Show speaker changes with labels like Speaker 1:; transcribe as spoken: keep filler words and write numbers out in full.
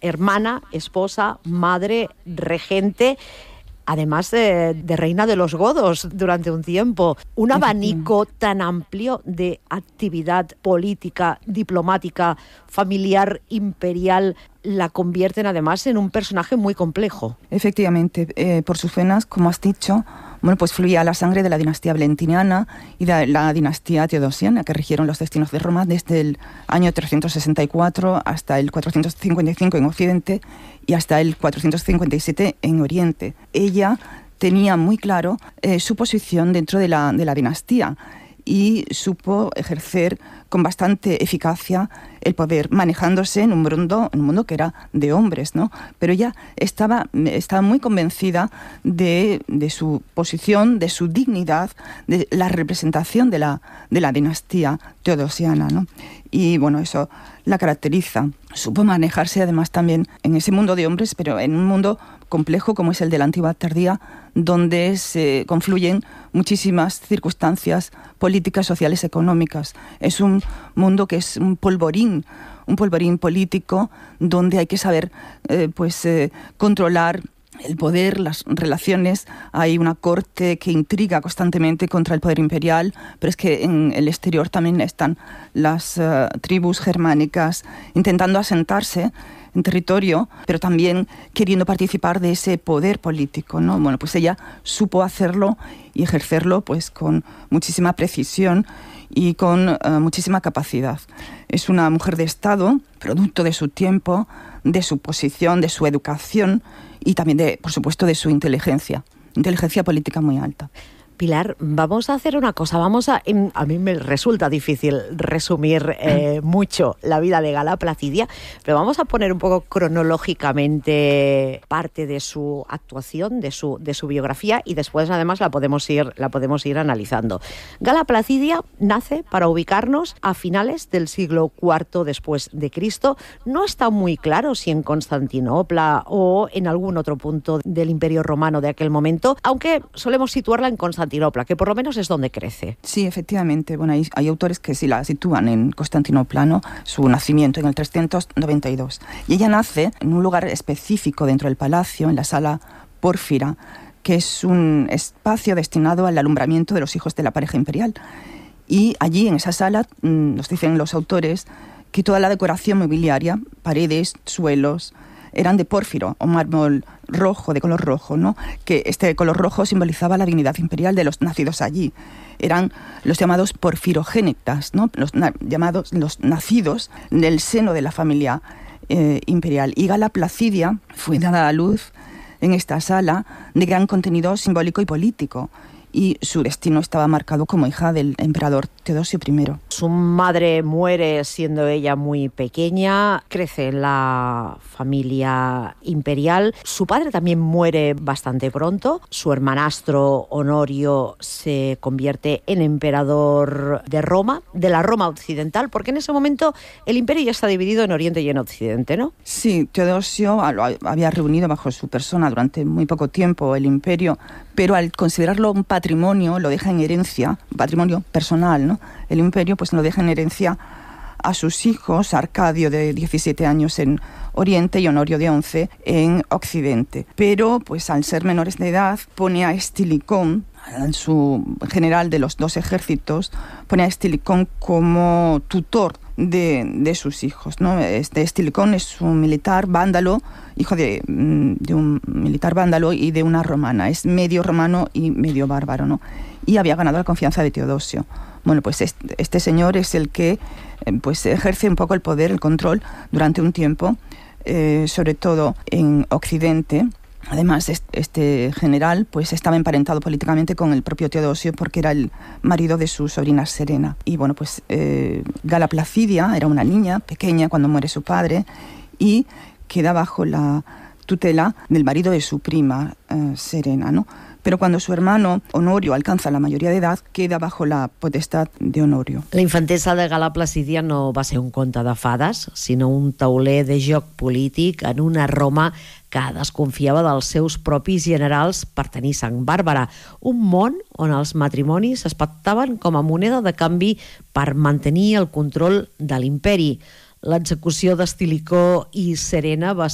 Speaker 1: hermana, esposa, madre, regente, además de, de reina de los godos durante un tiempo. Un abanico tan amplio de actividad política, diplomática, familiar, imperial, la convierten además en un personaje muy complejo.
Speaker 2: Efectivamente, eh, por sus venas, como has dicho, bueno, pues fluía la sangre de la dinastía valentiniana y de la dinastía teodosiana, que rigieron los destinos de Roma desde el año trescientos sesenta y cuatro hasta el cuatrocientos cincuenta y cinco en Occidente y hasta el cuatrocientos cincuenta y siete en Oriente. Ella tenía muy claro eh, su posición dentro de la, de la dinastía y supo ejercer con bastante eficacia el poder, manejándose en un mundo, en un mundo que era de hombres, ¿no? Pero ella estaba, estaba muy convencida de, de su posición, de su dignidad, de la representación de la, de la dinastía teodosiana, ¿no? Y bueno, eso la caracteriza. Supo manejarse además también en ese mundo de hombres, pero en un mundo complejo como es el de la Antigüedad tardía, donde se confluyen muchísimas circunstancias políticas, sociales, económicas. Es un mundo que es un polvorín, un polvorín político, donde hay que saber eh, pues, eh, controlar el poder, las relaciones. Hay una corte que intriga constantemente contra el poder imperial, pero es que en el exterior también están las uh, tribus germánicas intentando asentarse en territorio, pero también queriendo participar de ese poder político, ¿no? Bueno, pues ella supo hacerlo y ejercerlo pues con muchísima precisión y con uh, muchísima capacidad. Es una mujer de Estado, producto de su tiempo, de su posición, de su educación y también, de, por supuesto, de su inteligencia, inteligencia política muy alta.
Speaker 1: Pilar, vamos a hacer una cosa, vamos a... A mí me resulta difícil resumir eh, mucho la vida de Gala Placidia, pero vamos a poner un poco cronológicamente parte de su actuación, de su, de su biografía, y después además la podemos ir, la podemos ir analizando. Gala Placidia nace, para ubicarnos, a finales del siglo cuarto después de Cristo. No está muy claro si en Constantinopla o en algún otro punto del Imperio Romano de aquel momento, aunque solemos situarla en Constantinopla, que por lo menos es donde crece.
Speaker 2: Sí, efectivamente. Bueno, hay, hay autores que sí la sitúan en Constantinopla, ¿no? Su nacimiento en el trescientos noventa y dos. Y ella nace en un lugar específico dentro del palacio, en la sala Pórfira, que es un espacio destinado al alumbramiento de los hijos de la pareja imperial. Y allí, en esa sala, nos dicen los autores que toda la decoración mobiliaria, paredes, suelos, eran de pórfiro o mármol rojo, de color rojo, ¿no? Que este color rojo simbolizaba la dignidad imperial de los nacidos allí. Eran los llamados porfirogénitas, ¿no? Los na- llamados los nacidos del seno de la familia eh, imperial. Y Gala Placidia fue dada a luz en esta sala de gran contenido simbólico y político, y su destino estaba marcado como hija del emperador Teodosio primero.
Speaker 1: Su madre muere siendo ella muy pequeña, crece en la familia imperial. Su padre también muere bastante pronto. Su hermanastro Honorio se convierte en emperador de Roma, de la Roma occidental, porque en ese momento el imperio ya está dividido en Oriente y en Occidente, ¿no?
Speaker 2: Sí, Teodosio había reunido bajo su persona durante muy poco tiempo el imperio, pero al considerarlo un patrimonio, lo deja en herencia, patrimonio personal, ¿no? El imperio pues lo deja en herencia a sus hijos, Arcadio de diecisiete años en Oriente y Honorio de once en Occidente. Pero pues al ser menores de edad pone a Estilicón, su general de los dos ejércitos, pone a Estilicón como tutor de, de sus hijos, ¿no? Este Estilicón es un militar vándalo, hijo de, de un militar vándalo y de una romana. Es medio romano y medio bárbaro, ¿no? Y había ganado la confianza de Teodosio. Bueno, pues este, este señor es el que pues ejerce un poco el poder, el control durante un tiempo, eh, sobre todo en Occidente. Además, este general pues estaba emparentado políticamente con el propio Teodosio porque era el marido de su sobrina Serena. Y bueno, pues eh, Gala Placidia era una niña pequeña cuando muere su padre y queda bajo la tutela del marido de su prima, eh, Serena, ¿no? Pero cuando su hermano Honorio alcanza la mayoría de edad, queda bajo la potestad de Honorio.
Speaker 1: La infantesa de Gala Placidia no va ser un conte de fades, sinó un tauler de joc polític en una Roma que desconfiava dels seus propis generals per tenir sang bàrbara, un món on els matrimonis es pactaven com a moneda de canvi per mantenir el control de l'imperi. L'execució d'Estilicó i Serena va